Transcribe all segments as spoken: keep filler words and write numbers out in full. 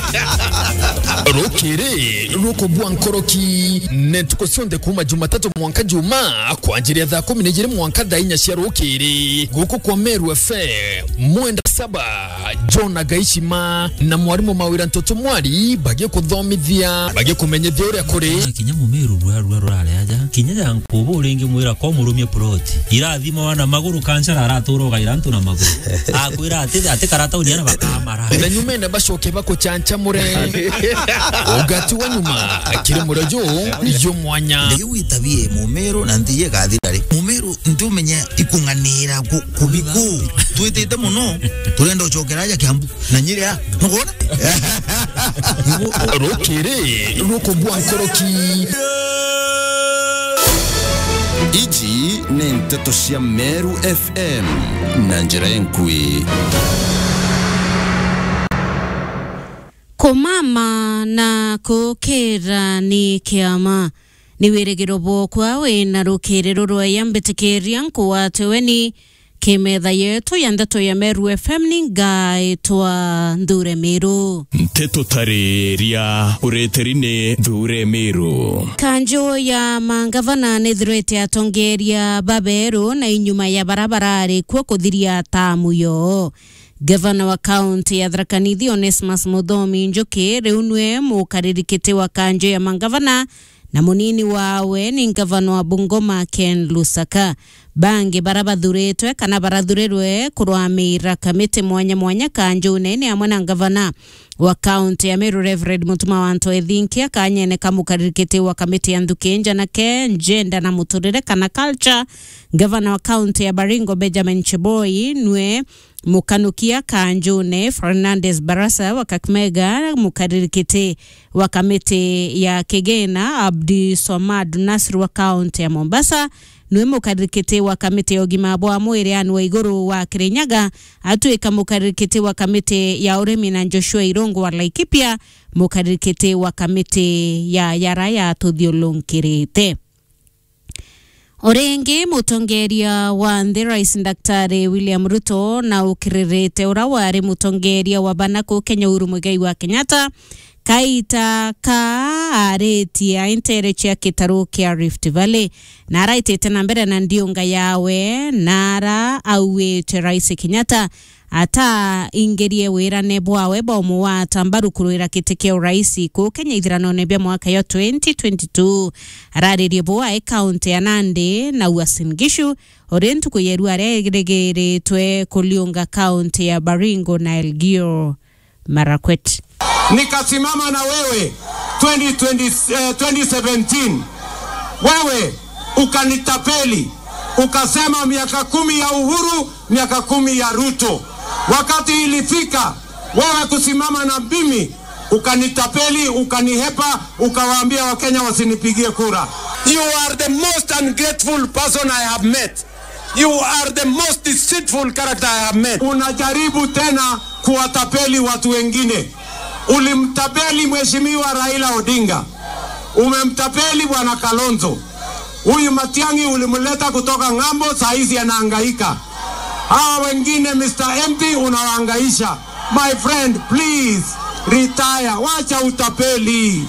Rokere roko buankoroki netuko sionde kuma Jumatatu mwanka Juma kwa ajili ya dha kumi nijiri mwanka dainya shia Rokere guko kwa Meru F M mwenda saba John Agaishima na mwarimu Mawira Ntoto Mwari bagie kuthomithia bagie kumenyethia uria kuri kinya mu Meru rwa rwa rale aja kinya ya nkubo uringi mwira kwa murumia proti irathima wana maguru kanca araturo gairantu na maguru akwira ati ati karata unyana bakamara na nyumene bashoke bako chancha mure ugati wa nyuma akiri murajo yo mwanya ndiyo witabie mu Meru na ndiye gathirari mu Meru ntumenya ikunganira kubiku twitete muno turenda uchokeraja Kiambu na Nyeri ya ngona Rokere roko buankoroki Iji ni Nteto cia Meru F M na njira enkui kumama na kukira ni kiama ni wiregero bokwa we na rukerero rwa yambitekeria nkuwateweni kimetha yetu ya Nteto ya Meru F M ni ngaitwa Ndure Miru Nteto tareria ureterine Ndure Miru kanjo ya mangavana nithirete atongeria Baberu na inyuma ya barabarari kwa kuthiria tamu yo. Gavana wa kaunti ya Tharaka Nithi Onesmus Muthomi Njoki riu nwe mukaririkite wa kanjo ya mangavana na munini wawe ni ngavana wa Bungoma Ken Lusaka bange barabathuritwe kana barathurirwe kurwamira kamiti mwanya mwanya kanjo nene amwe na ngavana wa kaunti ya Meru Reverend Mutuma Wanto Ethinkia kanyene kamukaririkite wa kamiti ya Nthukinja na ke njenda na muturire kana culture. Gavana wa kaunti ya Baringo Benjamin Cheboi nwe mukanukia kanjune Fernandez Barasa wa Kakamega mukaririkite wa kamiti ya Kigena Abdi Somad Nasir wa kaunti ya Mombasa nwe mukaririkite wa kamiti ya ugima bwa mwiri anu wa iguru wa Kirinyaga atuika mukaririkite wa kamiti ya urimi na Joshua Irongo wa Laikipia mukaririkite wa kamiti ya Yaraya tuthiulunkirite. Orengi mutongeria wa Nthi Rais Daktari William Ruto na ukiririte ura wari mutongeria wa Banako Kenya Uhuru Muigai wa Kenyatta kaita ka aretia intere chia kitaru kia Rift Valley nara itete na mbere na ndionga yawe nara auwete Rais Kenyatta ata ingerie wira nebwawe bomu wa tambaru kuruira kitekea uraisi ku Kenya ithirano nebia mwaka yo twenty twenty-two araririe bwa account ya Nandi na Uasin Gishu orentu kuyeru aregere twe kuliunga account ya Baringo na Elgeyo Marakwet. Nikasimama na wewe twenty twenty, uh, twenty seventeen wewe ukanitapeli ukasema miaka kumi ya Uhuru miaka kumi ya Ruto. Wakati ilifika wewe kusimama na mimi ukanitapeli ukanihepa ukawaambia Wakenya wasinipigie kura. You are the most ungrateful person I have met. You are the most deceitful character I have met. Unajaribu tena kuwatapeli watu wengine. Ulimtapeli Mheshimiwa Raila Odinga, umemtapeli Bwana Kalonzo. Huyu Matiang'i ulimuleta kutoka ngambo, saizi anahangaika. Hawa wengine Mister M P unawahangaisha. My friend, please retire, wacha utapeli.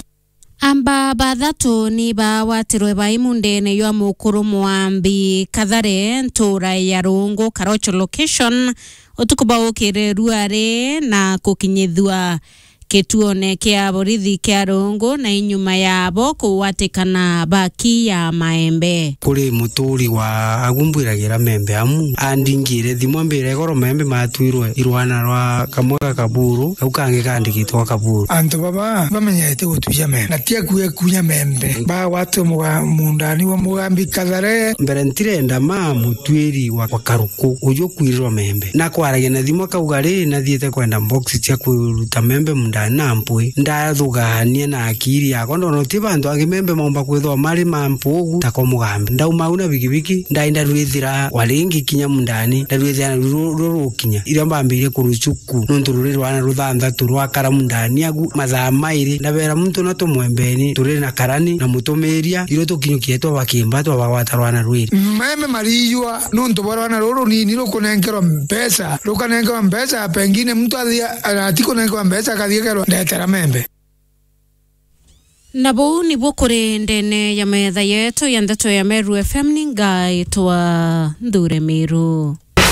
Amba bathatu ni ba watirwe ba imundene yo mukuru mwambi Kathare ntura ya Rungu Karocho location utukuba ukire ruare na kukinyithua kituone kia borithi kia Rungu na inyuma yabo kuwatikana baki ya maembe kuri muturi wa agumbwiragira membe amu andingire thimo mbere goro membe matwirwe irwana rwa kamwaka kaburu ukange kandikitwa kaburu anto baba bamenyete gutuya membe natia kuye kunya membe ba watu muga mundani wa mugambi Kathare mbere ntirenda ma mutwiri wa Karuku uyo kwirwa membe na kwaragia na thimo kaugari na thiete kwenda box cia kuruta membe munda na mpwe ndathugania na akiri yako ndono ti bantu angimembe momba kwithwa mari mampugu tako mugambi ndauma una bigibiki ndainda rwithira waringi kinya mundani ndarwithira rurukinya ira mbambire kuruchuku nonturure rwana ruthanda turwa kara mundani agu mathaa mairi ndabera muntu na tumwembeni turire na karani na mutumeria iro tukinyukie to bakimba to bagwata rwana rwiri meme mariywa nonto barwana roro ni niro kunenkerwa mpesa rukanenkerwa mpesa pengine mtu athia atiko nenkerwa mpesa kathia nkerwo ndetera membe nabo ni bukuri ndene ya metha yetu ya ndeto ya Meru F M ningaitwa Ndure Miru.